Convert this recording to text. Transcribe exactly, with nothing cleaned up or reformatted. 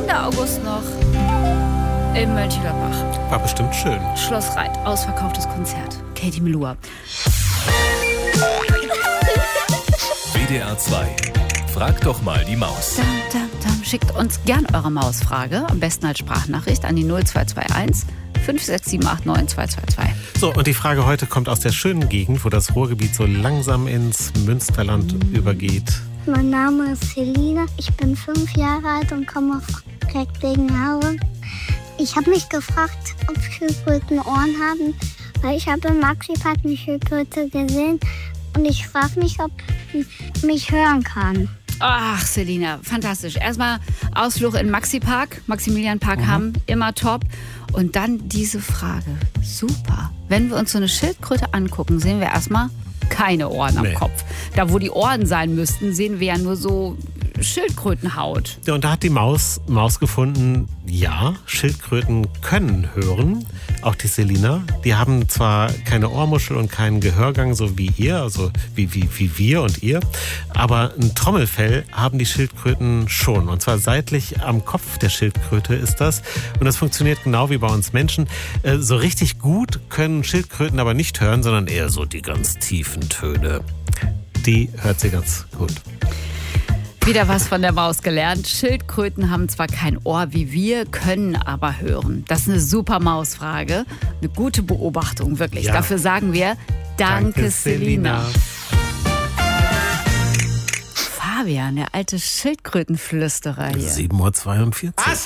Ende August noch in Mönchengladbach. War bestimmt schön. Schloss Reit, ausverkauftes Konzert. Katie Melua. W D R zwei. Frag doch mal die Maus. Dam, dam, dam. Schickt uns gern eure Mausfrage, am besten als Sprachnachricht an die null zwei zwei eins fünf sechs sieben acht neun zwei zwei zwei. So, und die Frage heute kommt aus der schönen Gegend, wo das Ruhrgebiet so langsam ins Münsterland übergeht. Mein Name ist Selina, ich bin fünf Jahre alt und komme aus Recklinghausen. Ich habe mich gefragt, ob Schildkröten Ohren haben, weil ich habe im Maxi-Park eine Schildkröte gesehen und ich frage mich, ob sie mich hören kann. Ach, Selina, fantastisch. Erstmal Ausflug in Maxi-Park, Maximilian-Park Mhm. haben, immer top. Und dann diese Frage, super. Wenn wir uns so eine Schildkröte angucken, sehen wir erstmal keine Ohren am Nee. Kopf. Da, wo die Ohren sein müssten, sehen wir ja nur so Schildkrötenhaut. Ja, und da hat die Maus, Maus gefunden, ja, Schildkröten können hören, auch die Selina. Die haben zwar keine Ohrmuschel und keinen Gehörgang, so wie ihr, also wie, wie, wie wir und ihr, aber ein Trommelfell haben die Schildkröten schon. Und zwar seitlich am Kopf der Schildkröte ist das. Und das funktioniert genau wie bei uns Menschen. Äh, so richtig gut können Schildkröten aber nicht hören, sondern eher so die ganz tiefen Töne. Die hört sie ganz gut. Wieder was von der Maus gelernt. Schildkröten haben zwar kein Ohr wie wir, können aber hören. Das ist eine super Mausfrage. Eine gute Beobachtung, wirklich. Ja. Dafür sagen wir Danke, Selina. Fabian, der alte Schildkrötenflüsterer hier. sieben Uhr zweiundvierzig.